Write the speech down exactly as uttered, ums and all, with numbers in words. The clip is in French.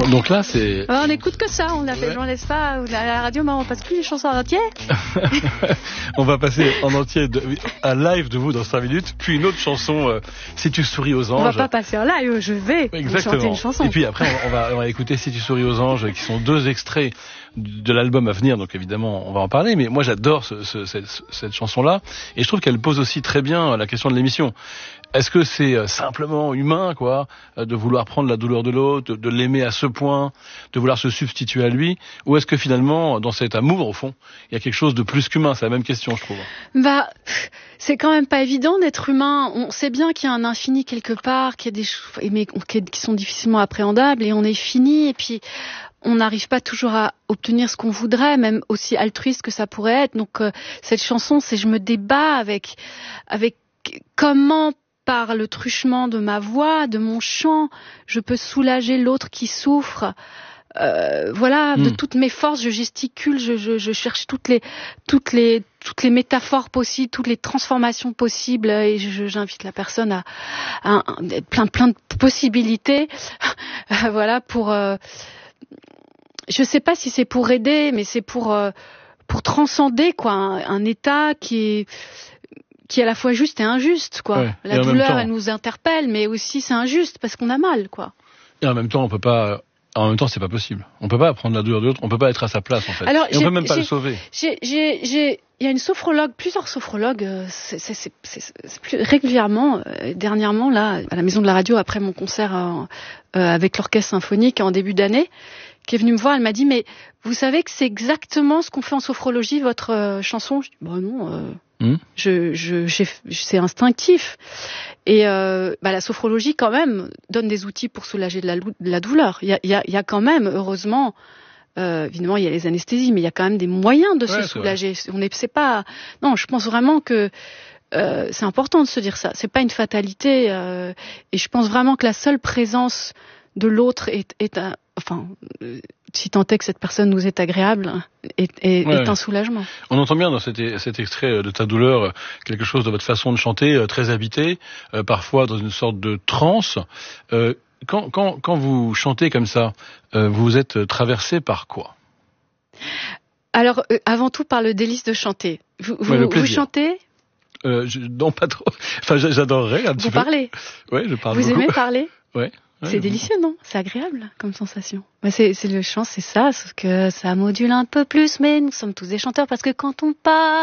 Donc là, c'est... Alors, on n'écoute que ça, on l'appelle, ouais. On laisse pas, à la radio, mais on passe plus les chansons en entier. On va passer en entier de, un live de vous dans cinq minutes, puis une autre chanson, euh, Si tu souris aux anges. On va pas passer en live, je vais Exactement. chanter une chanson. Et puis après, on va, on va écouter Si tu souris aux anges, qui sont deux extraits de l'album à venir, donc évidemment, on va en parler, mais moi j'adore ce, ce, cette, cette chanson-là, et je trouve qu'elle pose aussi très bien la question de l'émission. Est-ce que c'est simplement humain, quoi, de vouloir prendre la douleur de l'autre, de, de l'aimer à ce point, de vouloir se substituer à lui, ou est-ce que finalement, dans cet amour, au fond, il y a quelque chose de plus qu'humain? C'est la même question, je trouve. Bah, c'est quand même pas évident d'être humain. On sait bien qu'il y a un infini quelque part, qu'il y a des choses, mais qui sont difficilement appréhendables, et on est fini, et puis on n'arrive pas toujours à obtenir ce qu'on voudrait, même aussi altruiste que ça pourrait être. Donc euh, cette chanson, c'est je me débat avec avec comment, par le truchement de ma voix, de mon chant, je peux soulager l'autre qui souffre. Euh, voilà, mmh. De toutes mes forces, je gesticule, je, je, je cherche toutes les, toutes les, toutes les métaphores possibles, toutes les transformations possibles, et je, j'invite la personne à, à, à plein, plein de possibilités. Voilà, pour. Euh, je sais pas si c'est pour aider, mais c'est pour euh, pour transcender quoi, un, un état qui est qui est à la fois juste et injuste, quoi. Ouais. La douleur, temps... elle nous interpelle, mais aussi c'est injuste parce qu'on a mal, quoi. Et en même temps, on peut pas. En même temps, c'est pas possible. On peut pas prendre la douleur de l'autre. On peut pas être à sa place, en fait. Alors, et on peut même pas le sauver. J'ai, j'ai, j'ai, il y a une sophrologue, plusieurs sophrologues, euh, c'est, c'est, c'est, c'est, c'est plus régulièrement, euh, dernièrement, là, à la Maison de la Radio, après mon concert euh, euh, avec l'orchestre symphonique en début d'année, qui est venue me voir, elle m'a dit, mais vous savez que c'est exactement ce qu'on fait en sophrologie, votre euh, chanson? Je dis, bah non, euh, mmh. je, je, j'ai, c'est instinctif. Et euh, bah, la sophrologie, quand même, donne des outils pour soulager de la, de la douleur. Il y a, il y a, il y a quand même, heureusement, euh, évidemment, il y a les anesthésies, mais il y a quand même des moyens de ouais, se soulager. On est, c'est pas, non, je pense vraiment que euh, c'est important de se dire ça. C'est pas une fatalité. Euh, et je pense vraiment que la seule présence de l'autre est, est un, enfin, euh, si tant est que cette personne nous est agréable, est, est, ouais, est un soulagement. On entend bien dans cet, cet extrait de Ta douleur quelque chose de votre façon de chanter, très habité, euh, parfois dans une sorte de transe. Euh, quand, quand, quand vous chantez comme ça, euh, vous êtes traversé par quoi? Alors, euh, avant tout par le délice de chanter. Vous, vous, ouais, vous chantez? euh, je, Non, pas trop. Enfin, j'adorerais un petit vous peu. Vous parlez? Oui, je parle Vous beaucoup. Vous aimez parler? Ouais. Ouais, c'est délicieux, non? C'est agréable comme sensation. Bah c'est, c'est le chant, c'est ça, sauf que ça module un peu plus, mais nous sommes tous des chanteurs parce que quand on parle